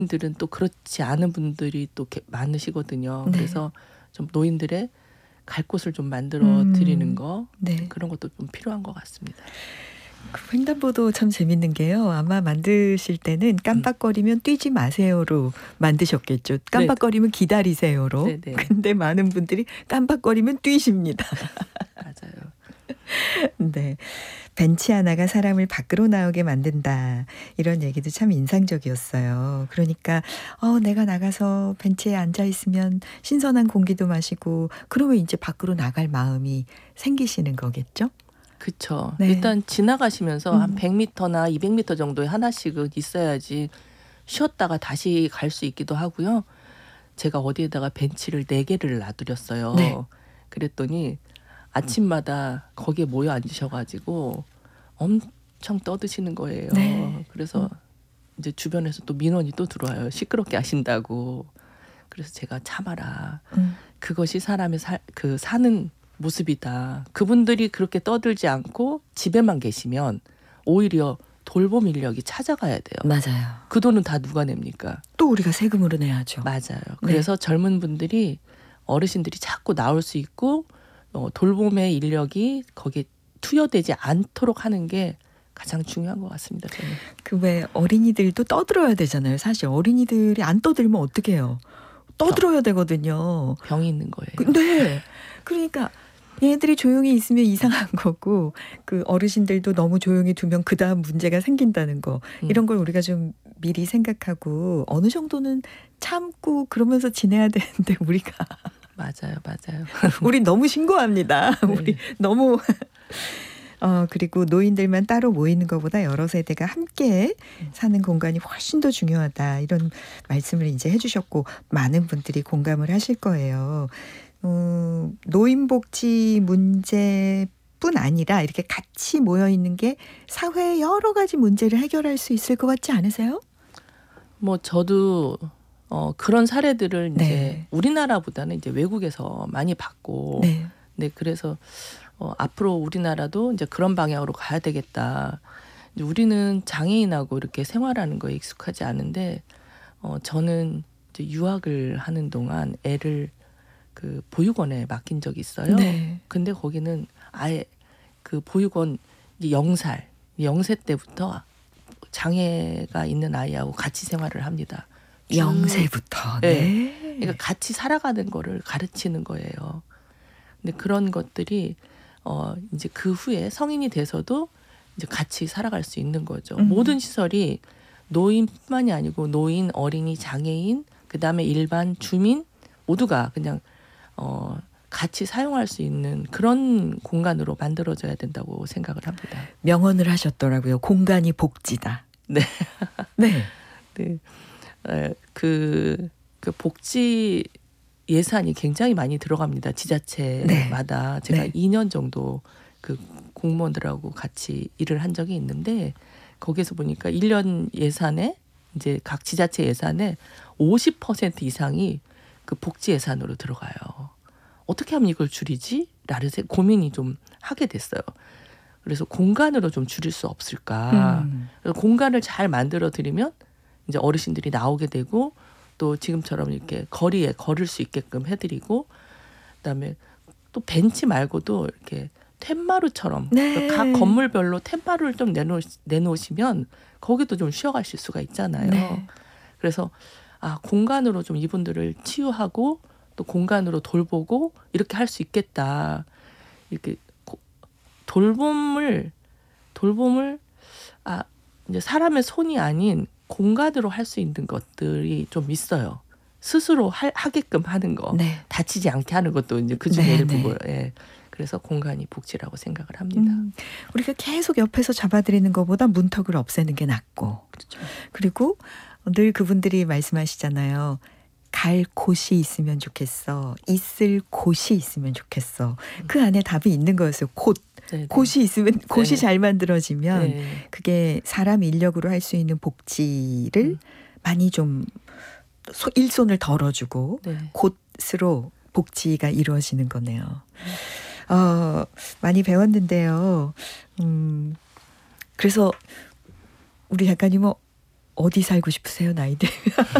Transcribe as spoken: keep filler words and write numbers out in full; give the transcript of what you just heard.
들은 또 그렇지 않은 분들이 또 이렇게 많으시거든요. 네. 그래서 좀 노인들의 갈 곳을 좀 만들어 음. 드리는 거 네. 그런 것도 좀 필요한 것 같습니다. 그 횡단보도 참 재밌는 게요. 아마 만드실 때는 깜빡거리면 뛰지 마세요로 만드셨겠죠. 깜빡거리면 기다리세요로. 네네. 근데 많은 분들이 깜빡거리면 뛰십니다. 맞아요. 네. 벤치 하나가 사람을 밖으로 나오게 만든다. 이런 얘기도 참 인상적이었어요. 그러니까 어 내가 나가서 벤치에 앉아 있으면 신선한 공기도 마시고 그러면 이제 밖으로 나갈 마음이 생기시는 거겠죠? 그쵸. 네. 일단 지나가시면서 한 음. 백 미터나 이백 미터 정도에 하나씩은 있어야지 쉬었다가 다시 갈 수 있기도 하고요. 제가 어디에다가 벤치를 네 개를 놔드렸어요. 네. 그랬더니 아침마다 거기에 모여 앉으셔 가지고 엄청 떠드시는 거예요. 네. 그래서 음. 이제 주변에서 또 민원이 또 들어와요. 시끄럽게 하신다고. 그래서 제가 참아라. 음. 그것이 사람의 사, 그 사는 모습이다. 그분들이 그렇게 떠들지 않고 집에만 계시면 오히려 돌봄 인력이 찾아가야 돼요. 맞아요. 그 돈은 다 누가 냅니까? 또 우리가 세금으로 내야죠. 맞아요. 그래서 젊은 분들이 어르신들이 자꾸 나올 수 있고 어, 돌봄의 인력이 거기에 투여되지 않도록 하는 게 가장 중요한 것 같습니다. 저는. 그 왜 어린이들도 떠들어야 되잖아요. 사실 어린이들이 안 떠들면 어떡해요. 떠들어야 되거든요. 병이 있는 거예요. 그, 네. 그러니까 얘네들이 조용히 있으면 이상한 거고 그 어르신들도 너무 조용히 두면 그다음 문제가 생긴다는 거. 음. 이런 걸 우리가 좀 미리 생각하고 어느 정도는 참고 그러면서 지내야 되는데 우리가 맞아요. 맞아요. 우리 너무 신고합니다. 네. 우리 너무 어 그리고 노인들만 따로 모이는 것보다 여러 세대가 함께 사는 공간이 훨씬 더 중요하다. 이런 말씀을 이제 해 주셨고 많은 분들이 공감을 하실 거예요. 어 노인복지 문제뿐 아니라 이렇게 같이 모여 있는 게 사회의 여러 가지 문제를 해결할 수 있을 것 같지 않으세요? 뭐 저도 어, 그런 사례들을 네. 이제 우리나라보다는 이제 외국에서 많이 봤고, 네. 네 그래서 어, 앞으로 우리나라도 이제 그런 방향으로 가야 되겠다. 이제 우리는 장애인하고 이렇게 생활하는 거에 익숙하지 않은데, 어, 저는 이제 유학을 하는 동안 애를 그 보육원에 맡긴 적이 있어요. 네. 근데 거기는 아예 그 보육원 이제 영 살, 영 세 때부터 장애가 있는 아이하고 같이 생활을 합니다. 영세부터. 네. 네. 그러니까 같이 살아가는 거를 가르치는 거예요. 근데 그런 것들이 어 이제 그 후에 성인이 돼서도 이제 같이 살아갈 수 있는 거죠. 음. 모든 시설이 노인뿐만이 아니고 노인, 어린이, 장애인, 그다음에 일반 주민 모두가 그냥 어 같이 사용할 수 있는 그런 공간으로 만들어져야 된다고 생각을 합니다. 명언을 하셨더라고요. 공간이 복지다. 네. 네. 네. 에, 그, 그 복지 예산이 굉장히 많이 들어갑니다. 지자체마다. 네. 제가 네. 이 년 정도 그 공무원들하고 같이 일을 한 적이 있는데 거기서 보니까 일 년 예산에 이제 각 지자체 예산에 오십 퍼센트 이상이 그 복지 예산으로 들어가요. 어떻게 하면 이걸 줄이지? 라는 고민이 좀 하게 됐어요. 그래서 공간으로 좀 줄일 수 없을까. 음. 그래서 공간을 잘 만들어 드리면 이제 어르신들이 나오게 되고 또 지금처럼 이렇게 거리에 걸을 수 있게끔 해드리고 그다음에 또 벤치 말고도 이렇게 툇마루처럼 네. 각 건물별로 툇마루를 좀 내놓, 내놓으시면 거기도 좀 쉬어가실 수가 있잖아요. 네. 그래서 아 공간으로 좀 이분들을 치유하고 또 공간으로 돌보고 이렇게 할 수 있겠다. 이렇게 고, 돌봄을 돌봄을 아 이제 사람의 손이 아닌 공간으로 할 수 있는 것들이 좀 있어요. 스스로 하, 하게끔 하는 거, 네. 다치지 않게 하는 것도 이제 그 중에 네, 일부고요. 네. 예. 그래서 공간이 복지라고 생각을 합니다. 음, 우리가 계속 옆에서 잡아드리는 것보다 문턱을 없애는 게 낫고. 그렇죠. 그리고 늘 그분들이 말씀하시잖아요. 갈 곳이 있으면 좋겠어. 있을 곳이 있으면 좋겠어. 그 안에 답이 있는 거였어요. 곳. 네네. 곳이 있으면 곳이 네. 잘 만들어지면 네. 그게 사람 인력으로 할 수 있는 복지를 음. 많이 좀 소, 일손을 덜어주고 네. 곳으로 복지가 이루어지는 거네요. 어, 많이 배웠는데요. 음, 그래서 우리 작가님은 어디 살고 싶으세요, 나이 들면?